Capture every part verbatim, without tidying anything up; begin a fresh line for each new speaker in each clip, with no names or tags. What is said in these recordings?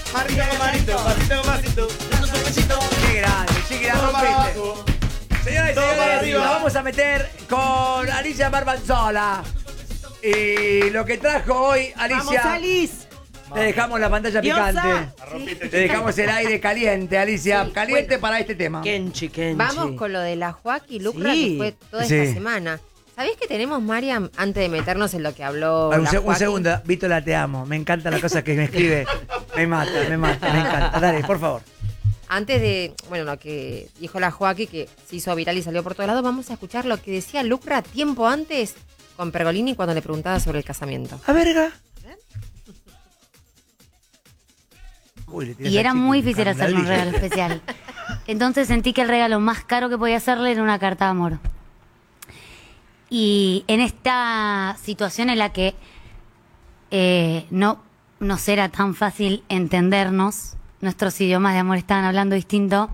Marito con marito, pasito con pasito.
Qué grande, sí que la rompiste. Señoras y señores, nos vamos a meter con Alicia Barbanzola. Y lo que trajo hoy, Alicia.
¡Vamos, Alice!
Te dejamos la pantalla
Diosa.
picante. Te dejamos el aire caliente, Alicia.
Sí,
caliente
bueno.
para este tema.
Kenchi, Kenchi.
Vamos con lo de la Joaquín Lucra,
Sí.
que fue toda
Sí.
esta semana. ¿Sabés que tenemos, Mariam, antes de meternos en lo que habló
Ah, un,
la
se- un
Joaquín?
segundo, Vítola, te amo. Me encantan las cosas que me escribe. Me mata, me mata, me encanta. Dale, por favor.
Antes de, bueno, lo que dijo la Joaquín, que se hizo viral y salió por todos lados, vamos a escuchar lo que decía Lucra tiempo antes con Pergolini cuando le preguntaba sobre el casamiento.
A verga. Uy, le tirás
Y
al
era
chiqui,
muy difícil hacerle un
candadito.
regalo especial. Entonces sentí que el regalo más caro que podía hacerle era una carta de amor. Y en esta situación en la que eh, no nos era tan fácil entendernos, nuestros idiomas de amor estaban hablando distinto,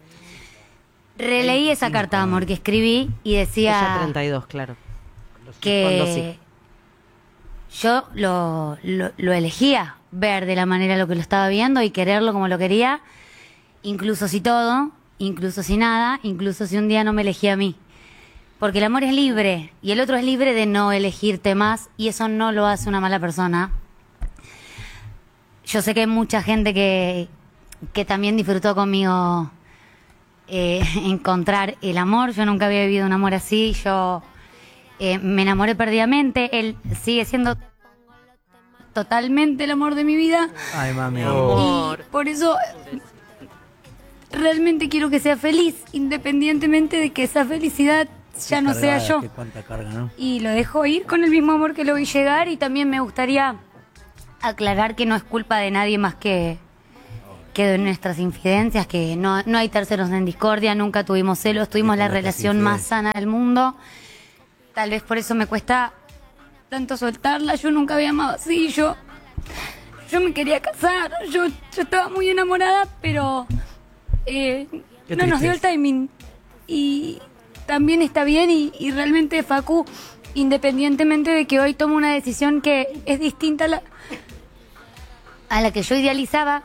releí esa carta de amor que escribí y
Ella
decía
treinta y dos, claro. Cuando
que
sí.
yo lo, lo, lo elegía ver de la manera lo que lo estaba viendo y quererlo como lo quería, incluso si todo, incluso si nada, incluso si un día no me elegía a mí. Porque el amor es libre y el otro es libre de no elegirte más y eso no lo hace una mala persona. Yo sé que hay mucha gente que, que también disfrutó conmigo eh, encontrar el amor. Yo nunca había vivido un amor así. Yo eh, me enamoré perdidamente. Él sigue siendo totalmente el amor de mi vida.
Ay, mami.
Amor.
Y por eso eh, realmente quiero que sea feliz, independientemente de que esa felicidad ya no sea yo.
Qué cuánta carga, ¿no?
Y lo dejo ir con el mismo amor que lo vi llegar. Y también me gustaría aclarar que no es culpa de nadie más que, que de nuestras infidencias, que no, no hay terceros en discordia, nunca tuvimos celos, tuvimos la relación más sana del mundo. Tal vez por eso me cuesta tanto soltarla. Yo nunca había amado así. Yo, yo me quería casar. Yo, yo estaba muy enamorada, pero eh,
Qué
no nos dio el
tristeza.
timing. Y también está bien. Y, y realmente, Facu, independientemente de que hoy tomo una decisión que es distinta a la, a la que yo idealizaba,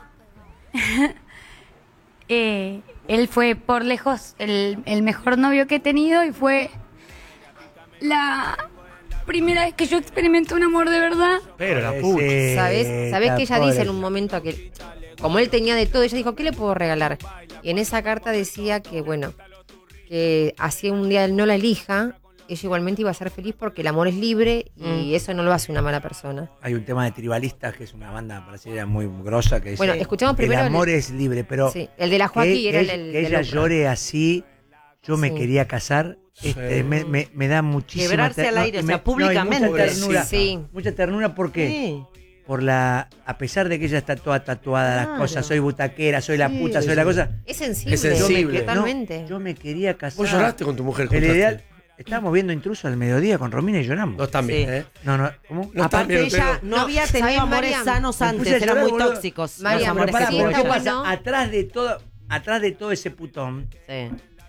eh, él fue por lejos el, el mejor novio que he tenido y fue la primera vez que yo experimenté un amor de verdad.
Pero la
Sí,
puta.
¿Sabés? ¿Sabés que ella
pobre.
dice en un momento que, como él tenía de todo, ella dijo, ¿qué le puedo regalar? Y en esa carta decía que, bueno, que así un día él no la elija, ella igualmente iba a ser feliz porque el amor es libre y eso no lo hace una mala persona.
Hay un tema de Tribalistas, que es una banda brasileña muy grosa, que dice
Bueno, escuchamos primero
el
el-
amor es libre, pero
Sí, el de la Joaquín
que,
era el,
que-
el
que
de
ella
Lucra.
llore así, yo me
Sí.
quería casar, este,
Sí.
me, me- me da muchísima
Quebrarse
ter-
al aire,
y
o sea,
me- y
públicamente.
mucha ternura,
Sí.
mucha ternura porque
Sí.
por la, a pesar de que ella está toda tatuada, las
Claro.
cosas, soy butaquera, soy la
Sí,
puta,
sí,
soy la
sí.
cosa.
Es sensible,
Es sensible.
totalmente.
No, yo me quería casar.
Vos lloraste con tu mujer.
El
contaste.
ideal, estábamos viendo Intruso al mediodía con Romina y lloramos.
No están bien,
Sí.
¿eh?
No, no, ¿cómo?
No están
Aparte
bien,
ella
pero-
no había tenido
¿sabes,
amores
Mariam?
sanos
Me
antes,
puse a
eran
llorar,
muy
boludo.
tóxicos.
Mariam,
los amores
Pará,
que
pero
tuvo
¿qué
ella.
pasa?
bueno.
Atrás de todo, atrás de todo ese putón,
Sí.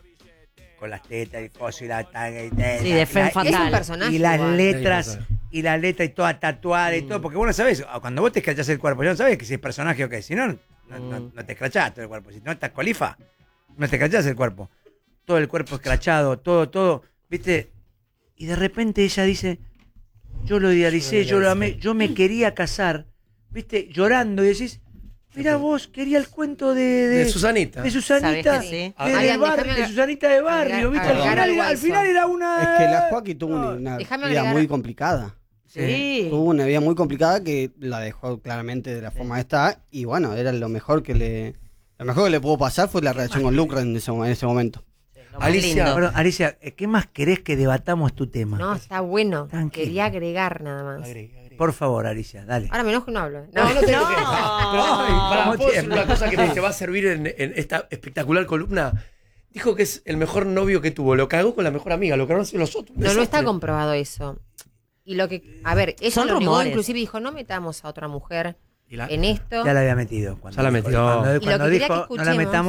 con las tetas y cosas y la tanga y,
Sí,
la-
de Femme
la-
Es un
Fatal.
personaje.
y las
igual.
letras
Sí,
y la letra y toda tatuada y todo, porque vos no sabés, cuando vos te escrachás el cuerpo, ya no sabés que si es personaje o qué, si no, no, no,
Mm.
no te escrachás todo el cuerpo, si no estás colifa, no te escrachás el cuerpo, todo el cuerpo escrachado, todo, todo, viste, y de repente ella dice, yo lo idealicé, yo lo amé, yo me quería casar, viste, llorando y decís, mira vos, quería el cuento de, de,
De Susanita.
de Susanita,
¿Sabés que sí?
de,
Marian,
del barrio,
déjame
de Susanita de barrio,
agregar-
viste, al
agregar
final,
algo a
al
eso.
final era una...
Es que la Joaquín tuvo una, una
Déjame
vida
agregar-
muy complicada.
Sí.
Tuvo una vida muy complicada que la dejó claramente de la forma que está. Y bueno, era lo mejor que le lo mejor que le pudo pasar fue la relación con Lucra en ese, en ese momento.
Lo más
Alicia,
lindo.
Perdón, Alicia, ¿qué más querés que debatamos tu tema?
No, está bueno.
Tranquila.
Quería agregar nada más.
Agregue, agregue.
Por favor, Alicia, dale.
Ahora me enojo y no hablo.
No, no tengo que.
No.
Pero,
Ay,
pará,
¿cómo
¿puedo decir
tiembla?
una cosa que te va a servir en, en esta espectacular columna? Dijo que es el mejor novio que tuvo. Lo cagó con la mejor amiga, lo cagaron los otros. Un
No, no está
desastre.
comprobado eso. Y lo que, a ver, ella
Son
lo negó,
rumores.
inclusive dijo, no metamos a otra mujer
Y la-
en esto.
Ya la había metido. Cuando
Ya la
dijo-
metió.
Cuando,
Y lo
cuando
que quería
dijo,
que
no la
escuchemos-
metamos,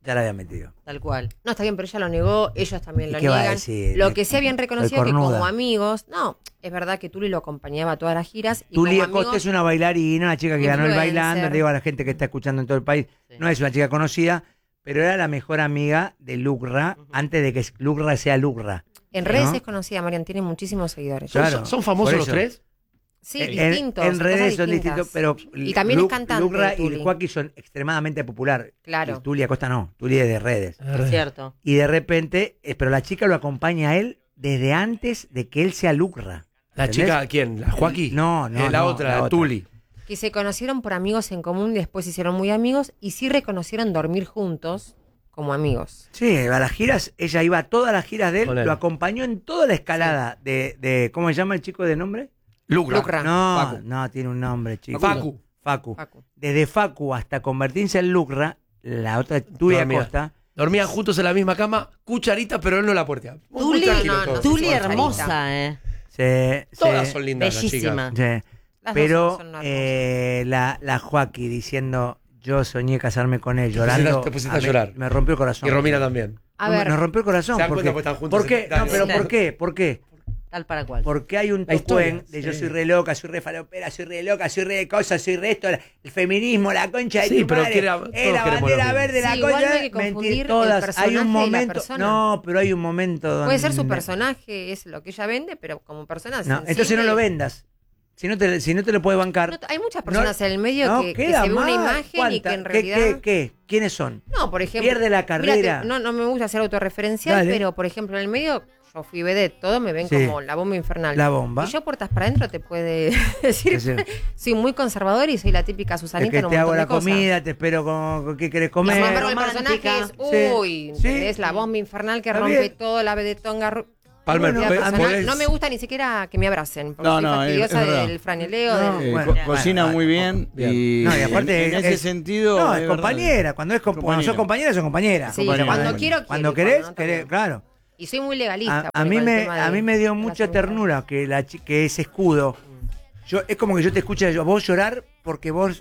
Ya la había metido.
Tal cual.
No, está bien, pero ella lo negó, ellos también
¿Y
lo
qué va a
niegan.
decir?
Lo que sí habían reconocido que
cornuda.
como amigos, no, es verdad que Tuli lo acompañaba a todas las giras. Y
Tuli
como
Acosta
amigos,
es una bailarina, una chica que ganó el
influencer.
bailando, le digo a la gente que está escuchando en todo el país,
Sí.
no es una chica conocida, pero era la mejor amiga de Lucra antes de que Lucra sea Lucra.
en redes
¿no?
es conocida, Marian, tiene muchísimos seguidores.
¿Son,
Claro,
son famosos
por
los
eso.
tres?
Sí,
En-
distintos.
En, redes
cosas
son
distintas.
distintos, pero
Y también
Lu-
es cantante,
Lucra y
Tuli.
Joaquín son extremadamente populares.
Claro.
Y Tuli Acosta no, Tuli es de redes.
Es cierto.
Y de repente, eh, pero la chica lo acompaña a él desde antes de que él sea Lucra.
¿La
¿Entendés?
chica quién? ¿La Joaquín?
No, no,
Eh, la
no,
otra,
la
la
otra.
Tuli.
Que se conocieron por amigos en común y después se hicieron muy amigos y sí reconocieron dormir juntos como amigos.
Sí, a las giras, ella iba a todas las giras de él,
Con él.
lo acompañó en toda la escalada de, de, ¿cómo se llama el chico de nombre?
Lucra.
Lucra.
No,
Facu.
no, tiene un nombre, chico.
Facu.
Facu.
Facu.
Desde Facu hasta convertirse en Lucra, la otra Tuli
Dormía.
Acosta,
Dormían juntos en la misma cama, cucharita, pero él no la puerteaba. Muy
Tuli,
tranquilo
no,
todo.
no,
Tuli
sí,
hermosa, ¿eh?
se,
Todas
se-
son lindas las
Bellísima.
chicas.
sí.
Las
Pero
dos son hermosas.
eh, la, la Joaquín diciendo, yo soñé casarme con él, llorando.
te pusiste a
mí
llorar.
Me rompió el corazón.
Y Romina también.
A
Me-
ver,
Nos rompió el corazón.
Se dan
porque,
cuenta porque están juntos
¿Por qué?
en-
No,
dale.
pero ¿por qué? ¿Por qué?
Tal para cual.
Porque hay un
La historia,
tucuen de yo
sí.
soy re loca, soy re falopera, soy re loca, soy re de cosas, soy re esto, el feminismo, la concha de
Sí,
tu
pero
madre,
quiere-
es
todos
la
queremos lo
bandera
mismo.
verde, la
Sí, igual
concha,
no hay que confundir
mentir,
el
todas, hay
personaje
un
y la
momento,
persona.
no, pero hay un momento donde...
puede ser su personaje, es lo que ella vende, pero como persona
No,
sensible-
entonces no lo vendas, si no te, si no te lo puedes bancar.
No, hay muchas personas en el medio
no,
que, que
queda
se ve una
mal.
imagen y
¿Cuánta?
que en
¿Qué-
realidad...
¿Qué, qué, ¿Quiénes son?
No, por ejemplo...
Pierde la
mira,
carrera.
te- no, no me gusta hacer autorreferencial,
Dale.
pero por ejemplo en el medio yo fui vedette, todo me ven
Sí.
como la bomba infernal.
La bomba.
Y yo puertas para adentro te puede decir,
Sí, sí.
soy muy conservadora y soy la típica
Es
Susanita
que
en un
te hago
montón
la
de cosas.
comida, te espero con, con qué querés
Y
comer.
sin embargo el
romántica.
personaje es,
Sí.
uy,
Sí.
¿entendés? La bomba infernal que
Está
rompe
bien.
todo, la vedetonga. ru-
Palmer,
Vida
pe-
personal.
podés-
No me gusta ni siquiera que me abracen, porque
No,
soy
no, es-
fastidiosa
es verdad.
del franeleo.
No,
del-
Eh,
Bueno,
co-
bueno,
cocina
bueno,
muy bien,
bien.
y,
No, y aparte
en, en
es-
ese
es-
sentido
No, es
verdad.
compañera. Cuando es comp- cuando sos compañera, sos compañera.
Sí,
compañera.
cuando
Bueno.
quiero, quiero.
Cuando
y
querés,
no,
querés,
también.
claro.
Y soy muy legalista.
A, a
porque
mí
con el
me,
tema
a
de
mí me dio
las
mucha
amistades.
ternura que la chi- que ese escudo. Yo es como que yo te escucho yo, vos llorar porque vos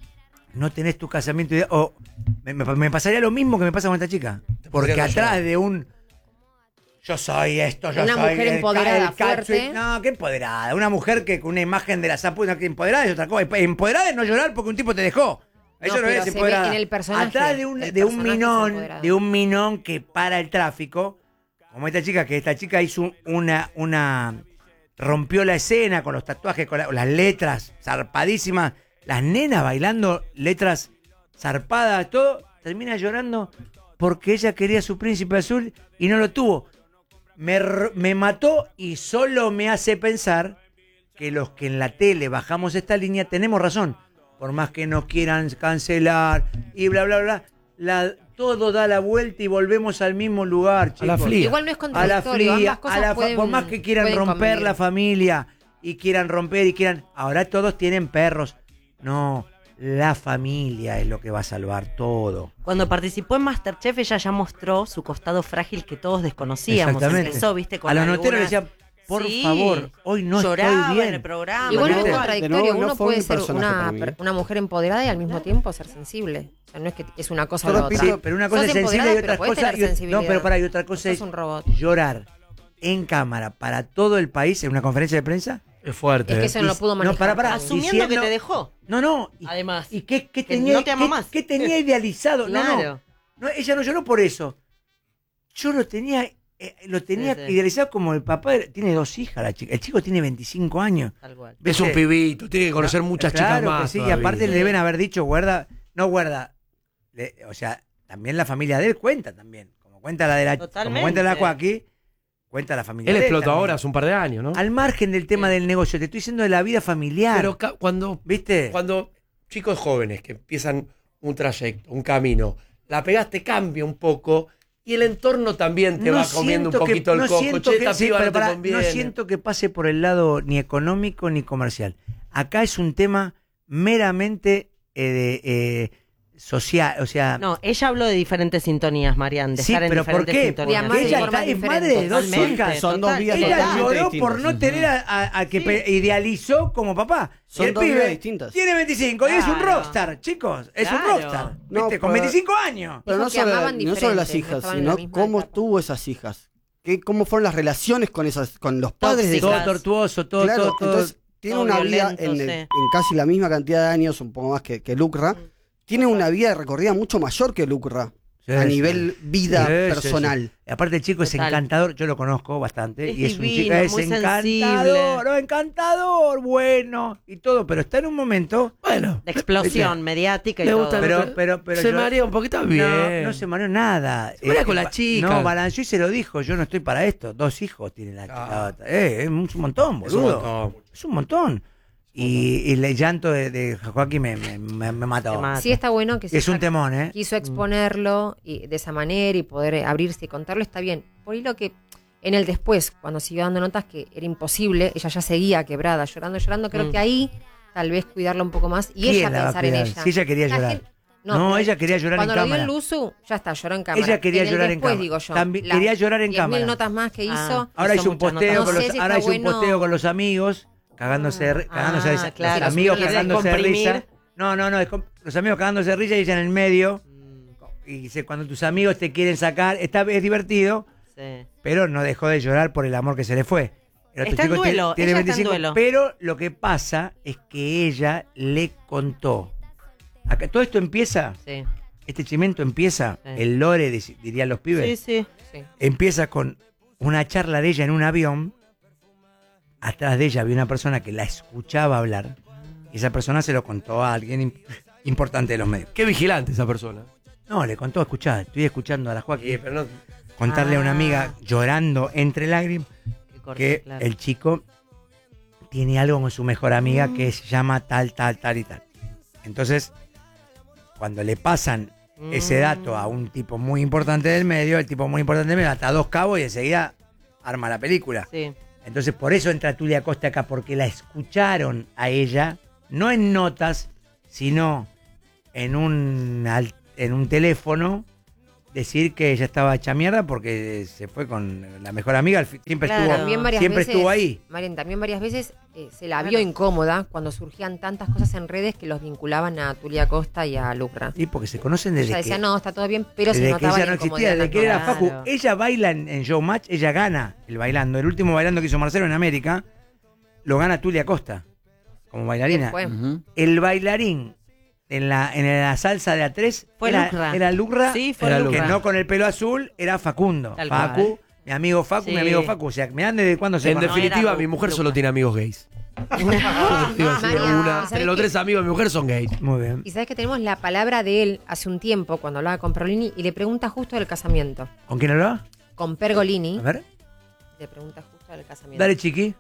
no tenés tu casamiento ide- o me, me- me pasaría lo mismo que me pasa con esta chica, porque
pondrías a
atrás
llorar.
de un yo soy esto, yo
Una
soy
mujer
el ca-
empoderada,
el cacho y-
fuerte.
no, qué empoderada, una mujer que con una imagen de la zaputa que empoderada es otra cosa. Empoderada es no llorar porque un tipo te dejó. Eso no,
pero
es
se ve
empoderada.
en el personaje,
Atrás de un,
el
de un
personaje es
minón,
empoderado.
de un minón que para el tráfico, como esta chica, que esta chica hizo una, una rompió la escena con los tatuajes, con la- las letras zarpadísimas, las nenas bailando letras zarpadas, todo, termina llorando porque ella quería su príncipe azul y no lo tuvo. Me, r- me mató y solo me hace pensar que los que en la tele bajamos esta línea tenemos razón. Por más que nos quieran cancelar y bla, bla, bla, la, todo da la vuelta y volvemos al mismo lugar, chicos.
A la flia.
Igual no es
A la
contradictorio,
fría,
ambas cosas
a la fa-
pueden-
por más que quieran
pueden
romper
convivir.
la familia y quieran romper y quieran... Ahora todos tienen perros. No, la familia es lo que va a salvar todo.
Cuando participó en Masterchef, ella ya mostró su costado frágil que todos desconocíamos.
Exactamente.
Empezó, viste, con
A los noteros
algunas-
les decía, por
Sí,
favor, hoy no
lloraba
estoy bien.
en el programa.
Igual no es
¿viste?
contradictorio,
De nuevo, no
uno
fue
puede
un
ser
personaje
una,
para mí.
per- una mujer empoderada y al mismo tiempo ser sensible. O sea, no es que es una cosa o
Yo
la otra.
repito,
Sí, pero una cosa
Sos
es sensible
empoderada,
y
pero
otra
podés
cosa...
tener
y- no,
sensibilidad.
pero para y otra cosa
Sos
es
un robot.
llorar en cámara para todo el país en una conferencia de prensa.
Es fuerte.
Es que
¿eh?
eso no lo pudo manejar.
No, para, para.
Asumiendo
diciendo-
que te dejó.
No, no. Y,
Además.
¿Y qué, qué
que
tenía,
no te ama
qué-
más.
qué tenía idealizado? No, no.
Claro.
No, ella no lloró por eso. Yo lo tenía, eh, lo tenía
Sí, sí.
idealizado como el papá. de- tiene dos hijas la chica. El chico tiene veinticinco años.
Tal cual.
Es un
¿Viste?
pibito, tiene que conocer muchas
Claro
chicas
que
más.
sí, y
todavía.
aparte le deben haber dicho, guarda, no guarda. Le- o sea, también la familia de él cuenta también. Como cuenta la de la, como
Totalmente.
cuenta la Joaquín, cuenta la familia
Él
de él.
explotó
también.
ahora hace un par de años, ¿no?
Al margen del tema del negocio, te estoy diciendo de la vida familiar.
Pero ca- cuando,
¿Viste?
cuando chicos jóvenes que empiezan un trayecto, un camino, la pegaste cambia un poco y el entorno también te
No
va comiendo un
siento que-
poquito el
no
coco.
siento
Che,
que-
esta
sí,
piba
pero
no te
pará,
conviene.
no siento que pase por el lado ni económico ni comercial. Acá es un tema meramente eh, de, eh, social, o sea...
No, ella habló de diferentes sintonías, Marian, de
Sí,
estar en
pero ¿por
diferentes
qué?
sintonías.
De
Porque
amar de
ella
formas
está, es madre de dos
Totalmente,
hijas.
Son dos
total.
vidas
Ella
totalmente
lloró
distintas.
por no tener a, a- a que pe- idealizó como papá.
Son
Y el
dos vidas
pibe
distintas.
tiene veinticinco y es un
Claro.
rockstar, chicos. Es
Claro.
un rockstar.
No,
¿Viste? Con
pero-
veinticinco años.
Pero
Dijo
no
que
solo,
amaban
no solo las
diferente, no
hijas,
estaban en la
sino
misma
cómo
etapa.
tuvo esas hijas. ¿Qué, ¿Cómo fueron las relaciones con esas, con los padres de
Todo
Tóxicas.
tortuoso, todo,
Claro,
todo, todo.
entonces tiene
todo
una vida
violento,
en, el-
sí.
en casi la misma cantidad de años, un poco más que, que Lucra. Tiene una vida recorrida mucho mayor que Lucra.
Sí,
a
sí.
nivel vida
Sí, sí,
personal.
sí. Y aparte el chico es
Total.
encantador, yo lo conozco bastante.
Es
y es un
divino,
chico, es
muy
encantador,
sensible.
oh, encantador, bueno y todo, pero está en un momento.
Bueno.
De explosión mediática y
Le
todo.
gusta
Pero,
Pero-
pero, pero.
se
yo-
marea un poquito bien.
No, no se mareó nada.
Se marea
Eh,
con la
ba-
chica.
No, balanceó y se lo dijo. Yo no estoy para esto. Dos hijos tiene la
Ah.
chica. Eh, es un montón,
Es un
boludo.
montón.
Es un montón. Y, y el llanto de, de Joaquín me, me, me, me mató.
Te mata.
Sí está bueno que se
Es un temón, ¿eh?
quiso exponerlo y de esa manera y poder eh, abrirse y contarlo, está bien. Por ahí lo que en el después, cuando siguió dando notas que era imposible, ella ya seguía quebrada, llorando, llorando, creo
Mm.
que ahí tal vez cuidarla un poco más y
¿Quién
ella
la va a
pensar en
cuidar?
ella.
Si ella quería
La
llorar.
gente-
No,
pero
ella quería llorar en
cuando lo dio
cámara.
el Luzu, ya está, lloró en cámara.
Ella quería
En el
llorar en
después,
cámara.
digo yo.
También
las
quería llorar en
diez mil
cámara.
notas más que hizo.
Ah.
Ahora
Hizo
hizo un
muchas
posteo
notas.
con
No
los,
sé si
ahora
está
hizo un
bueno.
posteo con los amigos, cagándose de, ri-
Ah,
cagándose de risa.
claro,
Los amigos
sí, quiere
cagándose de
comprimir.
risa. No, no, no, es com- los amigos cagándose de risa y ella en el medio. Y dice, cuando tus amigos te quieren sacar, está, es divertido,
Sí.
pero no dejó de llorar por el amor que se le fue. El otro
Está en
chico tiene-
duelo,
tiene
ella está en
veinticinco,
duelo.
pero lo que pasa es que ella le contó. Acá, todo esto empieza,
Sí.
este chimento empieza,
Sí.
el lore, dic- dirían los pibes.
Sí, sí.
Sí.
Empieza con una charla de ella en un avión. Atrás de ella había una persona que la escuchaba hablar. Y esa persona se lo contó a alguien im- importante de los medios.
Qué vigilante esa persona.
No, le contó, escuchá, estoy escuchando a la
Sí,
Joaquín
pero no-
contarle a una
Ah.
amiga llorando entre lágrimas
Qué corto,
que
claro.
el chico tiene algo con su mejor amiga que se llama tal, tal, tal y tal. Entonces, cuando le pasan ese dato a un tipo muy importante del medio, el tipo muy importante del medio ata dos cabos y enseguida arma la película.
Sí.
Entonces, por eso entra Tulia Costa acá, porque la escucharon a ella, no en notas, sino en un, al- en un teléfono, decir que ella estaba hecha mierda porque se fue con la mejor amiga, al fi- siempre
Claro.
estuvo,
También varias
siempre
veces,
estuvo ahí.
Marian, también varias veces eh, se la
Claro.
vio incómoda cuando surgían tantas cosas en redes que los vinculaban a Tulia Costa y a Lucra.
Y porque se conocen desde
Ella
que,
decía, no, está todo bien, pero se
desde que
notaba
ella
la
no existía,
incomodidad
desde que era
tanto.
Facu.
Claro.
Ella baila en, en Showmatch, ella gana el bailando. El último bailando que hizo Marcelo en América, lo gana Tulia Costa, como bailarina.
Fue.
Ujú.
El bailarín en la, en la salsa de A tres
Fue
era,
Lucra.
era Lucra,
Sí, fue
era
Lucra.
que no con el pelo azul, era Facundo.
Tal
Facu,
cual.
mi amigo Facu,
Sí.
mi amigo Facu. O sea, mirá desde cuándo se
En
conocen.
definitiva,
era
mi mujer
Luca.
solo tiene amigos gays. Yo te digo así de
Marian,
una.
¿sabes
Entre los
qué?
tres amigos de mi mujer son gays.
Muy bien.
Y sabes que tenemos la palabra de él hace un tiempo cuando hablaba con Pergolini y le pregunta justo del casamiento.
¿Con quién hablaba?
Con Pergolini
A ver.
le pregunta justo del casamiento.
Dale, chiqui.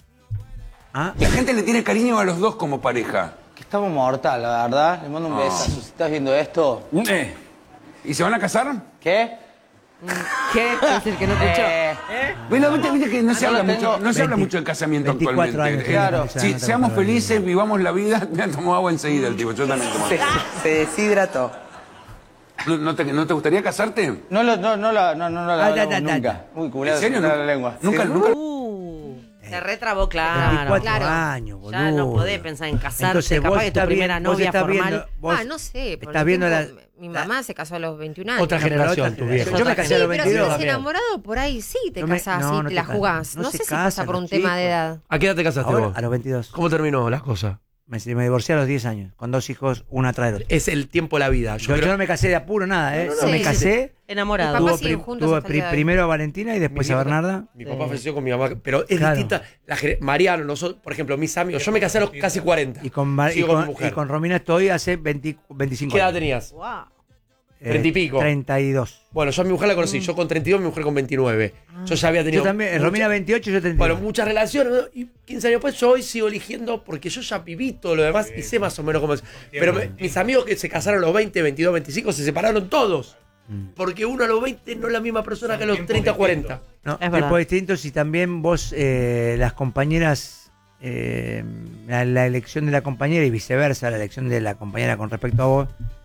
Ah,
La gente le tiene cariño a los dos como pareja.
Que estamos mortal, la verdad. Le mando un besazo. Si estás viendo esto.
Eh, ¿Y se van a casar?
¿Qué?
¿Qué? Es el que no escuchó.
Eh,
Bueno, viste, viste que no se,
Ah, no
habla,
lo
mucho,
tengo.
no se habla
veinte
mucho del casamiento
veinticuatro
actualmente.
años
Eh,
tiene
claro.
la cosa,
Sí,
no te
seamos
acuerdas.
felices, vivamos la vida. Me tomó agua enseguida el tipo, yo también tomo.
se, se deshidrató.
¿No, no te, ¿No te gustaría casarte?
No lo, no, no la, no, no, no la
Ah, ta,
hablamos
ta, ta,
nunca.
ta.
Uy, culeado,
¿En serio?
se me
No-
traba la lengua.
Nunca,
Sí.
nunca.
Uh, se retrabó, claro.
veinticuatro
claro.
años, boludo.
Ya no podés pensar en casarte,
Entonces,
capaz
vos
que tu
estás
primera
bien- vos
novia
estás
formal.
viendo- vos
Ah, no sé. por
estás
el
viendo
tiempo,
la-
Mi
la-
mamá se casó a los veintiún años.
Otra
No, pero
generación,
otra
tu viejo.
generación. Yo me casé a los
Sí, pero si
veintidós.
estás enamorado, por ahí sí te
No me-
casás
no,
y
no
te
te
la
casas.
jugás.
No
No,
se
sé si pasa
casan
por un
los
tema de
chicos.
edad.
¿A qué edad te casaste
Ahora,
vos?
a los veintidós.
¿Cómo terminó la cosa?
Me, me divorcié a los diez años, con dos hijos, una atrás del otro.
Es el tiempo de la vida. Yo
Yo, yo
creo-
no me casé de apuro, nada, ¿eh?
No, no,
Yo me
sí.
casé,
Enamorado.
Mis papás
tuvo,
siguen
pri-
juntos
tuvo
hasta el
pri-
día de hoy.
primero a Valentina y después
Mi
a
viejo-
Bernarda.
Mi papá falleció con mi mamá, pero es
Claro.
distinta. La, gener- Mariano, nosotros, por ejemplo, mis amigos, yo me casé a los casi cuarenta.
Y con, Mar- y
Sigo con
con,
mi mujer.
y con Romina estoy hace veinte, veinticinco
¿Qué edad
años.
tenías?
Wow.
Eh,
treinta y pico.
treinta y dos.
Bueno, yo a mi mujer la conocí, yo con treinta y dos, mi mujer con veintinueve. Yo ya había tenido.
Yo también,
mucha-
Romina veintiocho, yo treinta y dos.
Bueno, muchas relaciones. ¿no? Y quince años después, yo hoy sigo eligiendo porque yo ya viví todo lo demás y sé más o menos cómo es. Pero me- mis amigos que se casaron a los veinte, veintidós, veinticinco se separaron todos.
Mm.
Porque uno a los veinte no es la misma persona que a los treinta, cuarenta.
No,
Es verdad.
tiempos distintos y también vos, eh, las compañeras, eh, la, la elección de la compañera y viceversa, la elección de la compañera con respecto a vos,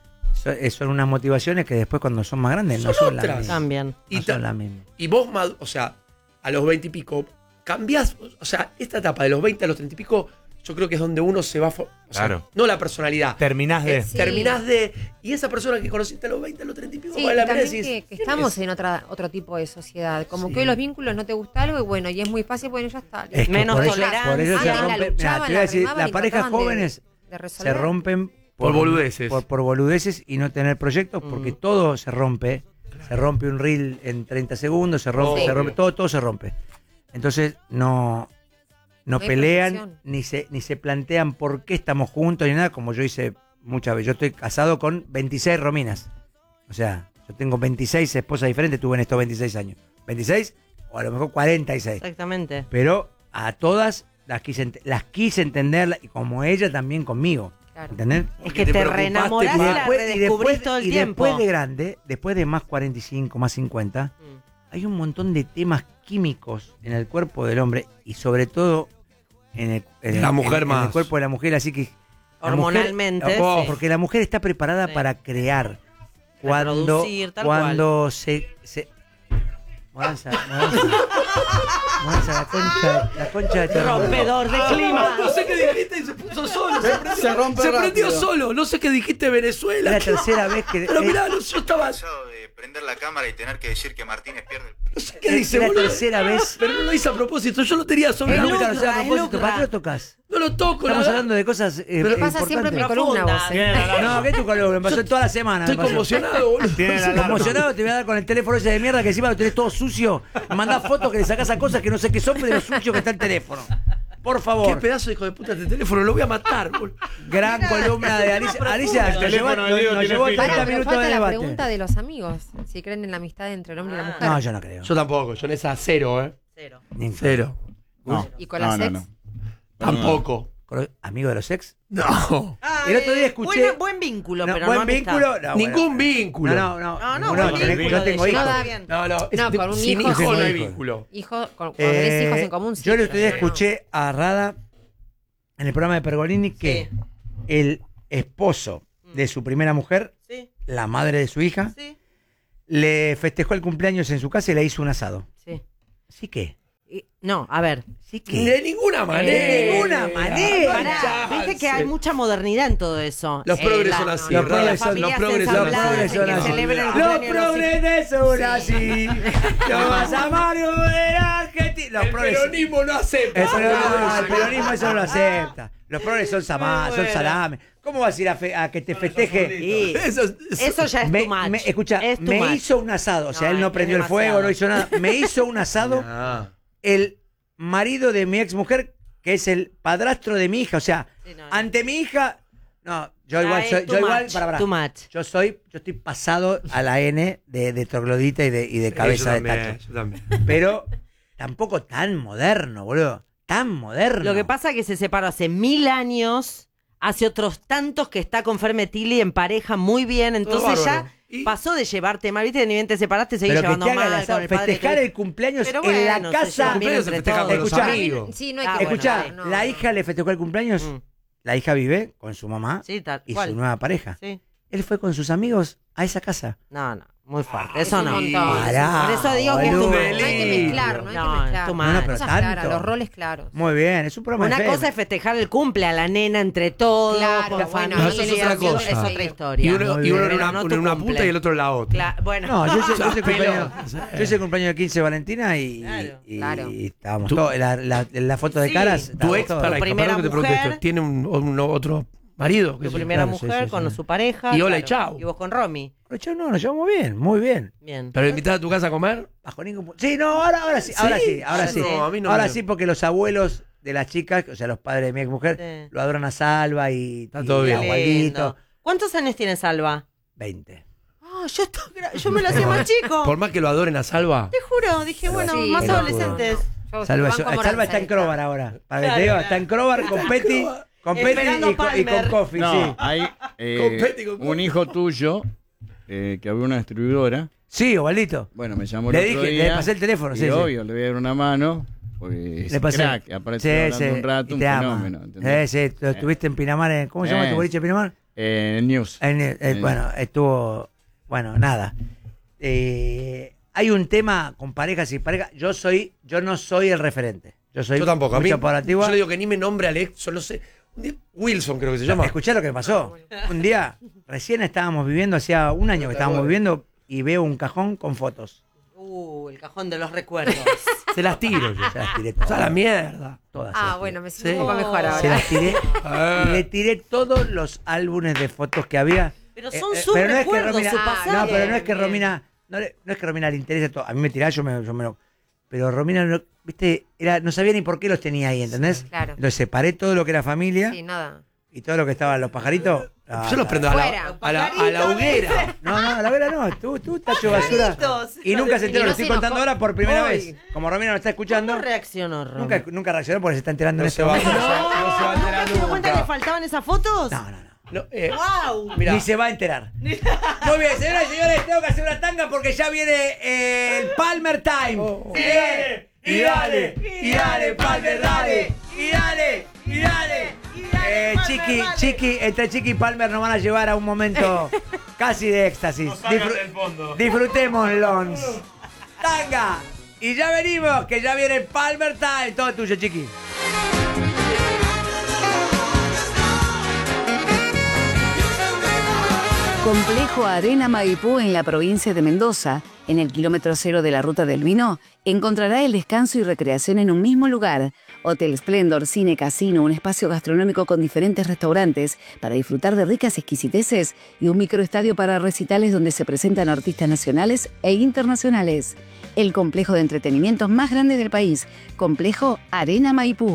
so- eh, son unas motivaciones que después cuando son más grandes no
Son
son las
otras.
mismas.
También.
Y,
No
ta-
son las mismas.
y vos, mad- o sea, a los veinte y pico, cambiás, o sea, esta etapa de los veinte a los treinta y pico, yo creo que es donde uno se va, fo- o sea,
Claro.
no la personalidad.
Terminás de.
Eh,
Sí.
Terminás de. Y esa persona que conociste a los veinte, a los treinta y pico,
Sí,
va a
y
la mirada y
también
decís,
que, que
¿quién
estamos
es?
en otra, otro tipo de sociedad. Como
Sí.
que hoy los vínculos no te gusta algo y bueno, y es muy fácil, bueno, ya está.
Es que
Menos
por eso-
tolerancia.
Por eso se
Antes la
rompe. Mirá,
luchaban,
te voy a
la
decir,
remaban
las
y
parejas
trataban de-
jóvenes
de
se
resolver.
rompen
Por boludeces.
Por, por boludeces y no tener proyectos, porque
Mm.
todo se rompe. Se rompe un reel en treinta segundos, se rompe,
Sí.
se rompe, todo, todo se rompe. Entonces no, no
No hay
pelean,
protección.
ni se, ni se plantean por qué estamos juntos ni nada, como yo hice muchas veces. Yo estoy casado con veintiséis rominas. O sea, yo tengo veintiséis esposas diferentes, tuve en estos veintiséis años. veintiséis o a lo mejor cuarenta y seis.
Exactamente.
Pero a todas las quise, ent- las quise entender, y como ella también conmigo.
Claro.
¿Entendés?
Es que
te
te,
preocupaste
reenamorás y
por-
la
después, y
redescubrís
después-
todo el
y
tiempo.
después de grande, después de más cuarenta y cinco, más cincuenta,
Mm.
hay un montón de temas químicos en el cuerpo del hombre y sobre todo en el, en
De
el-
la mujer
en- en
más.
el cuerpo de la mujer, así que la
Hormonalmente,
mujer- oh,
sí.
porque la mujer está preparada
Sí.
para crear cuando
Reproducir, tal
cuando se, se Muévanse, muévanse. Muévanse la concha, la concha de tu hermano.
Rompedor de clima.
No sé qué dijiste y se puso solo. Se, prendió,
Se rompe
se prendió
rápido.
solo. No sé qué dijiste Venezuela.
Es la tercera vez que.
Pero
eh,
mirá, no, yo estaba. No
Cansado de prender la cámara y tener que decir que Martínez pierde el...
sé qué
es
dice,
la
boludo.
tercera vez.
Pero no lo hice a propósito. Yo lo tenía sobre
No,
la
pero,
mesa.
o sea, a
es
propósito,
lucra.
¿para qué lo tocas?
No lo toco,
Estamos
la
hablando de cosas eh,
Pero
importantes.
Pasa siempre en mi columna
Profundas.
vos. ¿eh?
No, ¿qué tu columna? Me pasó toda la semana.
Estoy
me pasó.
conmocionado, boludo.
Tiene la alarma.
Conmocionado, te voy a dar con el teléfono ese de mierda que encima lo tenés todo sucio. Me mandás fotos que le sacás a cosas que no sé qué son, pero de lo sucio que está el teléfono. Por
Qué
favor.
pedazo de hijo de puta este teléfono. Lo voy a matar, boludo.
Gran columna de Alicia. Alicia,
El
nos llevó,
teléfono de Diego
nos
tiene
llevó
filtro.
treinta
Pará, pero
minutos de
falta la
debate.
pregunta de los amigos. Si creen en la amistad entre el hombre y la mujer.
No, yo no creo.
Yo tampoco. Yo en esa cero, ¿eh?
Cero.
Ni en
Cero.
No,
¿Y con
no,
las
no,
ex?
no.
Tampoco.
Con- ¿Amigo de los ex?
No.
El otro día escuché-
Buen, buen vínculo,
No,
pero
buen
no amistad.
vínculo. No,
Ningún
bueno.
vínculo.
No, no, no.
No, no,
Ninguno,
buen
tenés-
vínculo
yo
de
tengo
ellos.
hijos.
No da-
Bien.
No, no. es
No,
de-
con un
sin
hijo.
hijos no hay
Hijos.
vínculo.
Hijo, con, cuando tenés hijos en común, sí.
Yo el otro día
pero no.
escuché a Rada en el programa de Pergolini que
Sí.
el esposo de su primera mujer,
Sí,
la madre de su hija,
sí,
le festejó el cumpleaños en su casa y le hizo un asado.
sí.
¿Sí qué?
Y- no, a ver.
¿Sí qué?
De ninguna manera.
De ninguna manera.
No hay
Pará, viste que hay
chance.
mucha modernidad en todo eso.
Los
Eh,
progres
la-
son así.
Los
Rada.
progres son-
familias
los progres son
ensambladas,
así.
progres son
que
así.
celebran el
Los
cumpleaños de los hijos.
progres son así. Lo vas a amar de Argentina. Los
El
progres.
peronismo no acepta.
El peronismo, el peronismo eso no lo acepta. Los progres son samá, son salame. ¿Cómo vas a ir a, fe- a que te festeje?
Y
Eso, es-
eso ya es
Me,
too much.
me- escucha,
Es too
me
much.
hizo un asado. O sea,
No,
él no
es
prendió el
demasiado.
fuego, no hizo nada. Me hizo un asado
Ah.
el marido de mi ex mujer, que es el padrastro de mi hija. O sea,
Sí, no, no.
ante mi hija. No, yo
Ya
igual
es
soy.
too
Yo igual,
much,
para, para.
too much.
Yo soy, yo estoy pasado a la N de, de troglodita y de, y de cabeza
yo
de
también,
tacho.
yo también.
Pero tampoco tan moderno, boludo. Tan moderno.
Lo que pasa es que se separó hace mil años, hace otros tantos que está con Fermetili en pareja muy bien, entonces
Todo
ya
bárbaro. Y-
pasó de llevarte mal, viste, ni bien te separaste, seguís
Pero que
llevando
te haga el
mal
asado,
con el padre.
festejar
que-
el cumpleaños
Pero
en
bueno,
la
se
casa.
llevan bien
Cumpleaños se
entre
festeja con los
todos.
Escuchá,
amigos.
Sí, no hay
Ah,
que
bueno,
Escuchá,
bueno, no.
la hija le festejó el cumpleaños.
Mm.
La hija vive con su mamá
Sí, tal
y
cual.
su nueva pareja.
Sí.
Él fue con sus amigos a esa casa.
No, no, muy fuerte.
Es
Eso
un
no.
montón.
Pará,
Por eso digo que es
boludo.
tu
No hay que mezclar, no hay
No,
que
es
mezclar.
tu
No, no, pero
Cosas claras,
tanto.
los roles claros.
Muy bien, es un programa
Una
de F M.
cosa es festejar el cumple a la nena entre todos,
Claro,
con
bueno,
familia,
No, eso es otra
amigos,
cosa.
es otra historia.
Y uno,
Muy
y uno
bien.
en una,
Pero no
uno
tu
en una
cumple.
punta y el otro en la otra.
Cla- bueno,
No, yo hice, yo hice
Pero-
cumpleaños, yo hice cumpleaños de quince de Valentina y,
Claro,
y,
claro.
y estábamos
Tú-
todos. La, la, la foto de
Sí.
caras.
Tu
estábamos
ex,
todos.
para
primera
que te pregunte
mujer.
esto, ¿tiene un, un- otro marido?
tu primera
claro, sí,
mujer
sí,
con
sí.
su pareja.
Y hola y chau.
Y vos con Romy.
Pero yo no, nos llevamos bien, muy bien.
Bien.
¿Pero invitás a tu casa a comer?
Bajo ningún punto. Sí, no, ahora, ahora sí, ahora sí, ahora
Ah,
sí.
no, a mí no
ahora
me-
sí, porque los abuelos de las chicas, o sea, los padres de mi ex mujer,
Sí.
lo adoran a Salva y,
Está
y
todo bien.
a
Qué
Waldito.
lindo. ¿Cuántos años tiene Salva?
veinte.
Ah, yo, esto- yo me lo hacía más chico.
Por más que lo adoren a Salva.
Te juro, dije, bueno,
Sí,
más
pero-
adolescentes.
Yo-
Salva,
Banco
yo-
Morales,
Salva está en
ahí
Crobar ahora. Para que
Claro,
te diga,
claro.
está en Crobar con Petty, con Petty
Esperando
y, con- y con
Palmer.
Coffee,
No,
sí.
hay eh,
Compete con-
un hijo tuyo eh, que abrió una distribuidora.
Sí, Waldito.
Bueno, me llamó el
Le
otro
dije,
día
le pasé el teléfono,
y
sí, sí.
obvio, le voy a dar una mano. Porque es
Le pasé.
crack, aparte
Sí,
hablando
sí,
un rato,
y
un
te ama.
fenómeno. ¿entendés?
Sí, sí, tú estuviste en Pinamar, en- ¿cómo se llama
Eh.
tu boliche de Pinamar?
En el News.
En el- eh,
En-
bueno, estuvo. Bueno, nada. Eh, hay un tema con parejas y parejas. Yo soy, yo no soy el referente. Yo soy
Yo tampoco. A mí,
mucha por activa.
yo le digo que ni me nombre Alex, solo sé. un día- Wilson creo que se llama.
Escuchá lo que pasó. Un día, recién estábamos viviendo, hacía un año que estábamos viviendo, y veo un cajón con fotos.
Uh, el cajón de los recuerdos.
Se las tiro yo.
Se las tiré
O sea,
todas.
la mierda.
Todas se
Ah,
las
bueno, me
Sí.
siento un poco mejor
tiré.
ahora.
Se las tiré.
Ah.
Y le tiré todos los álbumes de fotos que había.
Pero
Eh,
son
eh,
sus
pero no es que
recuerdos,
Romina-
su
Ah,
pasado.
No, pero no es que
bien.
Romina, no, le- no es que Romina le interese todo. A mí me tiraba, yo me, yo me lo. Pero Romina, no, viste, era, no sabía ni por qué los tenía ahí, ¿entendés?
Claro.
Entonces separé todo lo que era familia
Sí, nada.
y todo lo que estaban los pajaritos. Ah,
Yo los prendo a la,
Fuera.
a la, a la hoguera.
No, no, a la vera no, tú, tú, tacho de basura.
Pajaritos.
Y nunca se
Y
enteró,
no
lo estoy
se
contando
enojó.
ahora por primera
Hoy.
vez. Como Romina no está escuchando,
¿Cómo reaccionó, Rom?
nunca, nunca reaccionó porque se está enterando
No
en
se
este
va, no,
momento.
se- no se va a enterar
¿Te das cuenta que le
nunca.
faltaban esas fotos?
No, no, no.
No, eh,
¡Wow!
mirá.
Ni se va a enterar. Muy bien, señoras y señores, tengo que hacer una tanga porque ya viene eh, el Palmer Time.
Oh, oh.
Y dale, y dale, y dale, Palmer, dale, y dale, y dale. Eh, Chiqui, Chiqui, entre Chiqui y Palmer nos van a llevar a un momento casi de éxtasis. Disfru- disfrutémoslo. Tanga. Y ya venimos, que ya viene el Palmer Time. Todo tuyo, Chiqui.
Complejo Arena Maipú en la provincia de Mendoza, en el kilómetro cero de la Ruta del Vino, encontrará el descanso y recreación en un mismo lugar. Hotel Splendor, cine, casino, un espacio gastronómico con diferentes restaurantes para disfrutar de ricas exquisiteces y un microestadio para recitales donde se presentan artistas nacionales e internacionales. El complejo de entretenimientos más grande del país, Complejo Arena Maipú.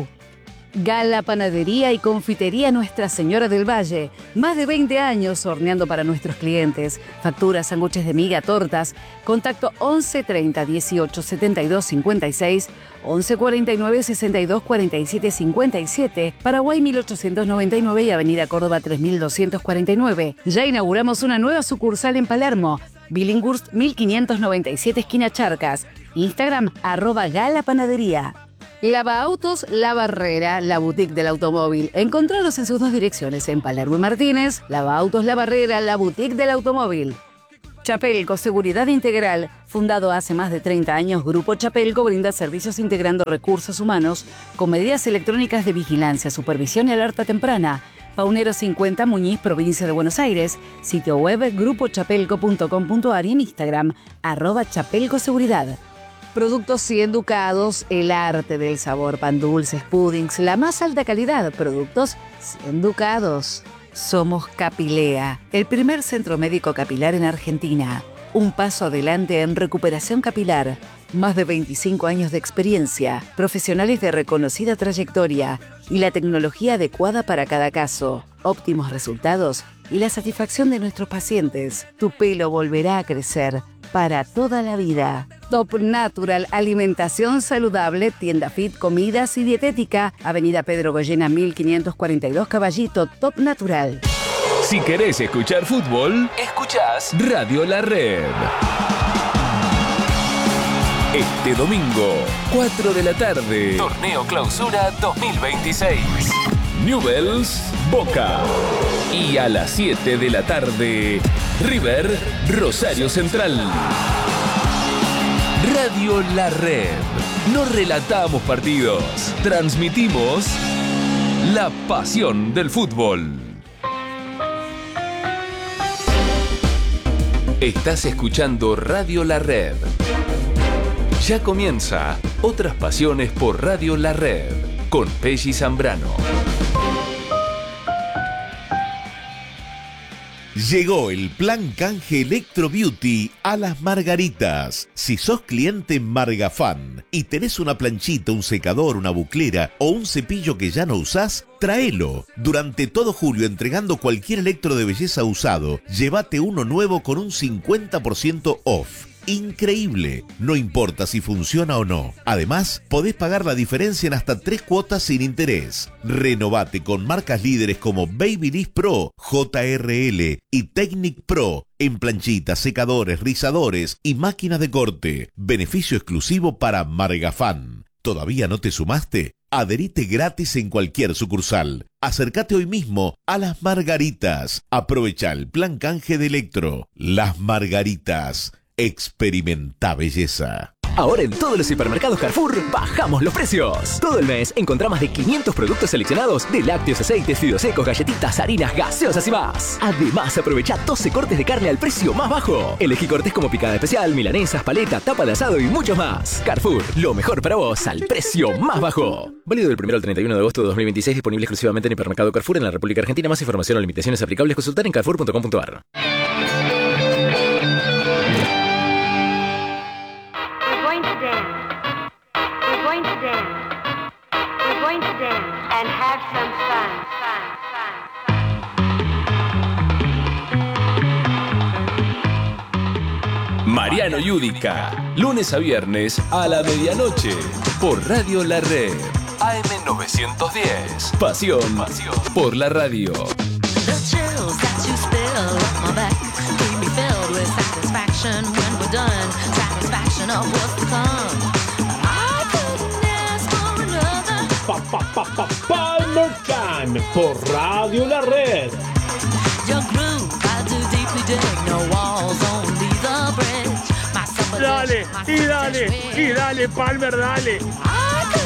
Gala Panadería y Confitería Nuestra Señora del Valle. Más de veinte años horneando para nuestros clientes. Facturas, sándwiches de miga, tortas. Contacto once treinta dieciocho setenta y dos cincuenta y seis, once cuarenta y nueve sesenta y dos cuarenta y siete cincuenta y siete, Paraguay mil ochocientos noventa y nueve y Avenida Córdoba tres mil doscientos cuarenta y nueve. Ya inauguramos una nueva sucursal en Palermo. Billinghurst mil quinientos noventa y siete, esquina Charcas. Instagram, arroba Gala Panadería. Lava Autos La Barrera, la boutique del automóvil. Encontraros en sus dos direcciones, en Palermo y Martínez. Lava Autos La Barrera, la boutique del automóvil. Chapelco, seguridad integral. Fundado hace más de treinta años, Grupo Chapelco brinda servicios integrando recursos humanos con medidas electrónicas de vigilancia, supervisión y alerta temprana. Paunero cincuenta, Muñiz, provincia de Buenos Aires. Sitio web grupo chapelco punto com punto ar y en Instagram, arroba Chapelco Seguridad. Productos y Educados, el arte del sabor, pan dulces, puddings, la más alta calidad. Productos y Educados. Somos Capilea, el primer centro médico capilar en Argentina. Un paso adelante en recuperación capilar. Más de veinticinco años de experiencia, profesionales de reconocida trayectoria y la tecnología adecuada para cada caso. Óptimos resultados y la satisfacción de nuestros pacientes. Tu pelo volverá a crecer para toda la vida. Top Natural, alimentación saludable, tienda fit, comidas y dietética. Avenida Pedro Goyena mil quinientos cuarenta y dos, Caballito. Top Natural.
Si querés escuchar fútbol, escuchás Radio La Red. Este domingo, cuatro de la tarde, Torneo Clausura dos mil veintiséis. Newell's Boca. Y a las siete de la tarde, River Rosario Central. Radio La Red. No relatamos partidos, transmitimos la pasión del fútbol. Estás escuchando Radio La Red. Ya comienza Otras Pasiones por Radio La Red con Pelli Zambrano.
Llegó el plan canje Electro Beauty a Las Margaritas. Si sos cliente Margafan y tenés una planchita, un secador, una buclera o un cepillo que ya no usás, tráelo. Durante todo julio, entregando cualquier electro de belleza usado, llévate uno nuevo con un cincuenta por ciento off. Increíble, no importa si funciona o no. Además, podés pagar la diferencia en hasta tres cuotas sin interés. Renovate con marcas líderes como Babyliss Pro, J R L y Technic Pro en planchitas, secadores, rizadores y máquinas de corte. Beneficio exclusivo para Margafan. ¿Todavía no te sumaste? Adherite gratis en cualquier sucursal. Acércate hoy mismo a Las Margaritas. Aprovecha el plan canje de Electro. Las Margaritas. Experimenta belleza.
Ahora en todos los hipermercados Carrefour bajamos los precios. Todo el mes encontrá más de quinientos productos seleccionados de lácteos, aceites, fideos secos, galletitas, harinas, gaseosas y más. Además, aprovecha doce cortes de carne al precio más bajo. Elegí cortes como picada especial, milanesas, paleta, tapa de asado y muchos más. Carrefour, lo mejor para vos al precio más bajo. Válido del primero al treinta y uno de agosto de dos mil veintiséis, disponible exclusivamente en hipermercado Carrefour en la República Argentina. Más información o limitaciones aplicables consultar en carrefour punto com punto ar.
And have some fun, fun, fun.
Mariano Yudica, lunes a viernes a la medianoche, por Radio La Red, A M novecientos diez. Pasión, Pasión por la radio.
The chills that you spill up my back leave me filled with satisfaction when we're done. Satisfaction of what's to come.
Pa, pa, pa, pa, Palmer Time por Radio La Red.
Your groove, I do deeply dig. No walls, only the bridge. My
Dale, y dale, y dale, Palmer, dale.